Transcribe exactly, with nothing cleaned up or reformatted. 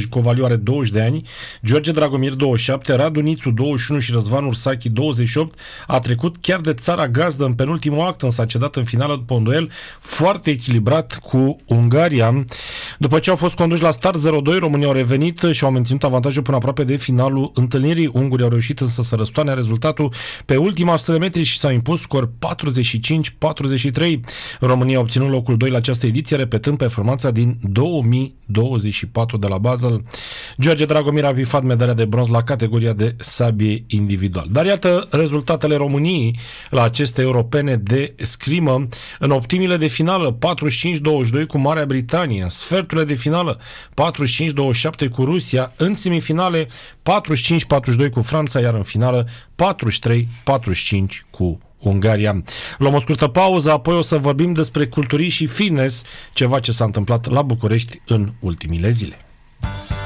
Covaliu are douăzeci de ani, George Dragomir douăzeci și șapte, Radu Nițu douăzeci și unu și Răzvan Ursachi douăzeci și opt. A trecut chiar de țara gazdă în penultimul act, însă a cedat în finală după un duel foarte echilibrat cu Ungaria. După ce au fost conduși la start zero doi, România au revenit și au menținut avantajul până aproape de finalul întâlnirii. Ungurii au reușit însă să răstoane rezultatul pe ultima o sută de metri și s-au impus scor patruzeci și cinci patruzeci și trei. România a obținut locul doi la această ediție, repetând performanța din două mii douăzeci și patru de la Basel. George Dragomir a bifat medalia de bronz la categoria de sabie individual. Dar iată rezultatele României la aceste europene de scrimă. În optimile de finală patruzeci și cinci douăzeci și doi cu Marea Britanie, în sferturile de finală patruzeci și cinci douăzeci și șapte cu Rusia, în semifinale patruzeci și cinci patruzeci și doi cu Franța, iar în finală patruzeci și trei patruzeci și cinci cu Ungaria. Luăm o scurtă pauză, apoi o să vorbim despre culturii și fitness, ceva ce s-a întâmplat la București în ultimile zile.